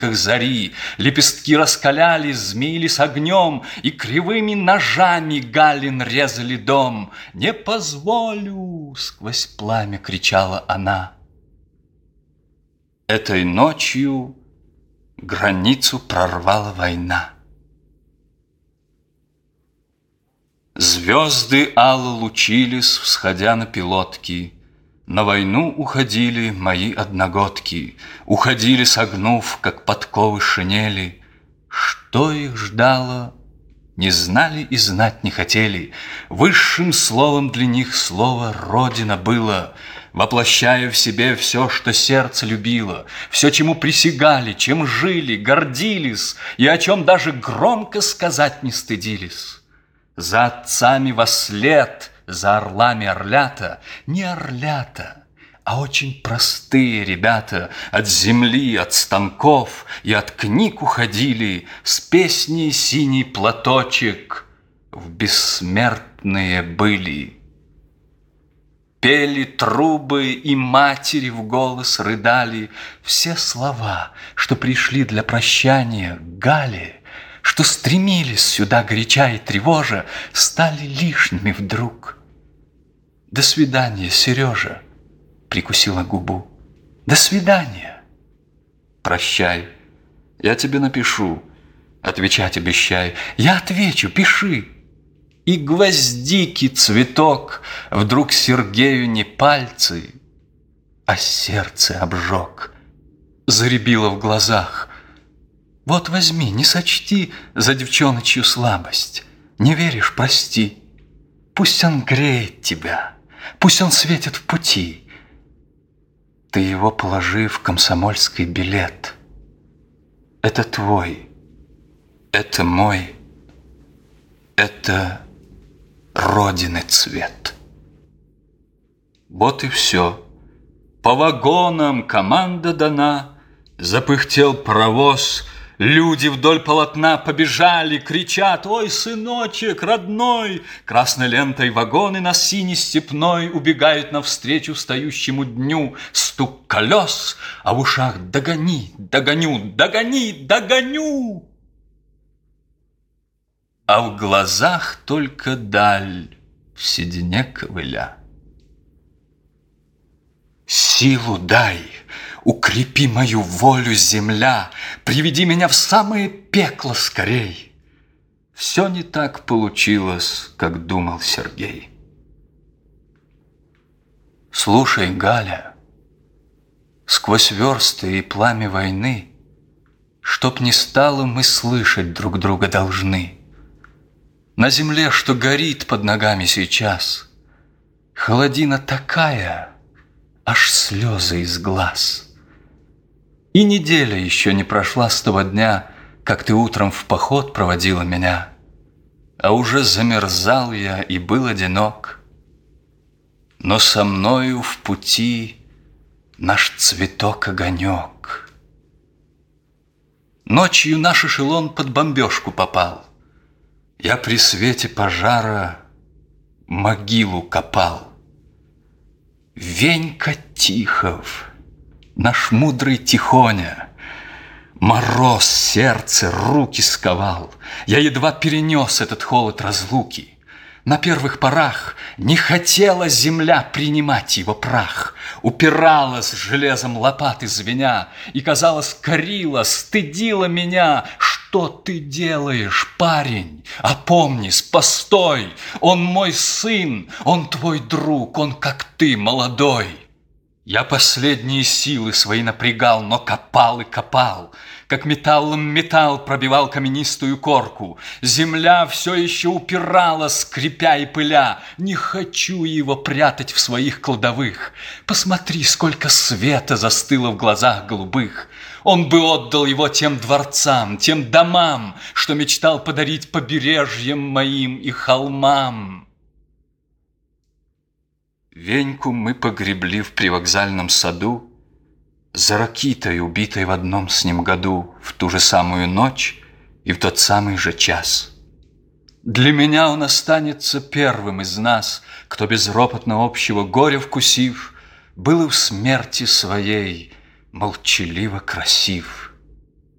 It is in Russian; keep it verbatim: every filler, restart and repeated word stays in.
вспышках зари лепестки раскалялись, змеились огнем, и кривыми ножами Галин резали дом. «Не позволю!» — сквозь пламя кричала она. Этой ночью границу прорвала война. Звезды алло лучились, всходя на пилотки. На войну уходили мои одногодки, уходили, согнув, как подковы шинели. Что их ждало, не знали и знать не хотели. Высшим словом для них слово «Родина» было, воплощая в себе все, что сердце любило, все, чему присягали, чем жили, гордились и о чем даже громко сказать не стыдились. За отцами вослед, за орлами орлята, не орлята, а очень простые ребята от земли, от станков и от книг уходили с песней «Синий платочек» в бессмертные были. Пели трубы, и матери в голос рыдали все слова, что пришли для прощания к Гале, что стремились сюда горяча и тревожа, стали лишними вдруг. «До свидания, Сережа!» — прикусила губу. «До свидания!» «Прощай, я тебе напишу, отвечать обещай». «Я отвечу, пиши!» И гвоздики цветок вдруг Сергею не пальцы, а сердце обжег, зарябило в глазах. Вот возьми, не сочти за девчоночью слабость. Не веришь — прости. Пусть он греет тебя, пусть он светит в пути. Ты его положи в комсомольский билет. Это твой, это мой, это Родины цвет. Вот и все. По вагонам команда дана. Запыхтел паровоз. Люди вдоль полотна побежали, кричат: «Ой, сыночек, родной!» Красной лентой вагоны на синей степной убегают навстречу встающему дню. Стук колес, а в ушах: «Догони, догоню, догони, догоню!» А в глазах только даль в седине ковыля. Силу дай, укрепи мою волю, земля, приведи меня в самое пекло скорей. Все не так получилось, как думал Сергей. Слушай, Галя, сквозь версты и пламя войны, чтоб не стало, мы слышать друг друга должны. На земле, что горит под ногами сейчас, холодина такая, аж слезы из глаз. И неделя еще не прошла с того дня, как ты утром в поход проводила меня, а уже замерзал я и был одинок. Но со мною в пути наш цветок-огонек. Ночью наш эшелон под бомбежку попал. Я при свете пожара могилу копал. Венька Тихов, наш мудрый Тихоня, мороз сердце, руки сковал. Я едва перенес этот холод разлуки. На первых порах не хотела земля принимать его прах. Упиралась железом лопаты звеня и, казалось, корила, стыдила меня. Что ты делаешь, парень? Опомнись, постой! Он мой сын, он твой друг, он как ты, молодой. Я последние силы свои напрягал, но копал и копал, как металлом металл пробивал каменистую корку. Земля все еще упирала, скрипя и пыля. Не хочу его прятать в своих кладовых. Посмотри, сколько света застыло в глазах голубых. Он бы отдал его тем дворцам, тем домам, что мечтал подарить побережьям моим и холмам. Веньку мы погребли в привокзальном саду за ракитой, убитой в одном с ним году, в ту же самую ночь и в тот самый же час. Для меня он останется первым из нас, кто безропотно общего горя вкусив, был и в смерти своей молчаливо красив.